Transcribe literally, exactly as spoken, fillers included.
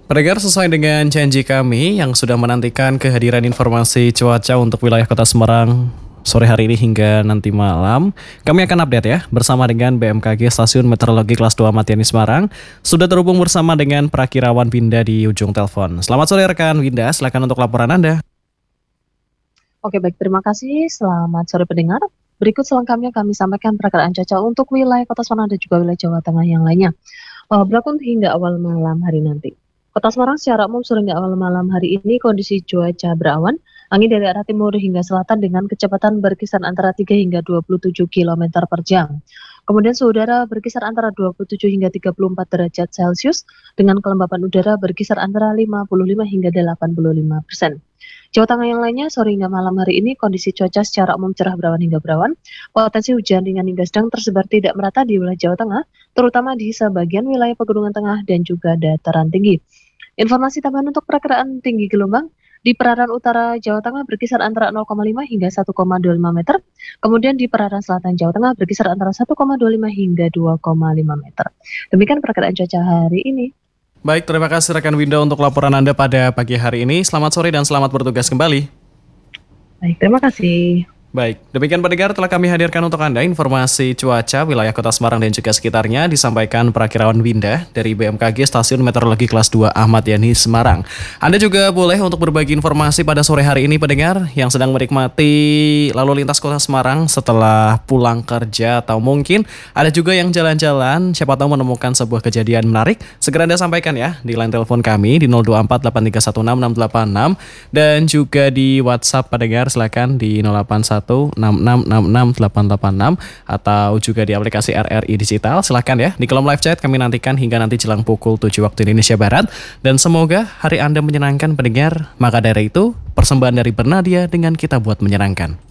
Pendengar, sesuai dengan janji kami yang sudah menantikan kehadiran informasi cuaca untuk wilayah Kota Semarang sore hari ini hingga nanti malam, kami akan update ya bersama dengan B M K G Stasiun Meteorologi Kelas dua Ahmad Yani Semarang. Sudah terhubung bersama dengan Prakirawan Winda di ujung telepon. Selamat sore rekan Winda, silakan untuk laporan Anda. Oke, baik, terima kasih. Selamat sore pendengar. Berikut selengkapnya kami sampaikan perakiraan cuaca untuk wilayah Kota Semarang dan juga wilayah Jawa Tengah yang lainnya. Uh, berlaku hingga awal malam hari nanti. Kota Semarang secara umum sore hingga awal malam hari ini kondisi cuaca berawan, angin dari arah timur hingga selatan dengan kecepatan berkisar antara tiga hingga dua puluh tujuh kilometer per jam. Kemudian suhu udara berkisar antara dua puluh tujuh hingga tiga puluh empat derajat Celcius dengan kelembapan udara berkisar antara lima puluh lima hingga delapan puluh lima persen. Jawa Tengah yang lainnya sore hingga malam hari ini kondisi cuaca secara umum cerah berawan hingga berawan. Potensi hujan ringan hingga sedang tersebar tidak merata di wilayah Jawa Tengah, terutama di sebagian wilayah pegunungan tengah dan juga dataran tinggi. Informasi tambahan untuk perakiraan tinggi gelombang di perairan utara Jawa Tengah berkisar antara nol koma lima hingga satu koma dua lima meter. Kemudian di perairan selatan Jawa Tengah berkisar antara satu koma dua lima hingga dua koma lima meter. Demikian perakiraan cuaca hari ini. Baik, terima kasih rekan Winda untuk laporan Anda pada pagi hari ini. Selamat sore dan selamat bertugas kembali. Baik, terima kasih. Baik, demikian pendengar telah kami hadirkan untuk Anda informasi cuaca wilayah Kota Semarang dan juga sekitarnya disampaikan Prakirawan Winda dari B M K G Stasiun Meteorologi Kelas dua Ahmad Yani Semarang. Anda juga boleh untuk berbagi informasi pada sore hari ini pendengar yang sedang menikmati lalu lintas Kota Semarang setelah pulang kerja atau mungkin ada juga yang jalan-jalan, siapa tahu menemukan sebuah kejadian menarik, segera Anda sampaikan ya di line telepon kami di nol dua empat delapan tiga satu enam enam delapan enam dan juga di WhatsApp pendengar silakan di nol delapan satu enam enam enam enam delapan delapan enam atau juga di aplikasi R R I Digital. Silakan ya di kolom live chat kami nantikan hingga nanti jelang pukul tujuh waktu Indonesia Barat dan semoga hari Anda menyenangkan pendengar. Maka dari itu persembahan dari Bernadia dengan kita buat menyenangkan.